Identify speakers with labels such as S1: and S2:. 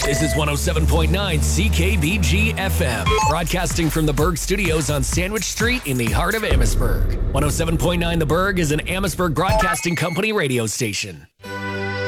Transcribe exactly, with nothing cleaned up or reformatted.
S1: This is one oh seven point nine C K B G F M, broadcasting from the Berg Studios on Sandwich Street in the heart of Amherstburg. one oh seven point nine The Berg is an Amherstburg Broadcasting Company radio station.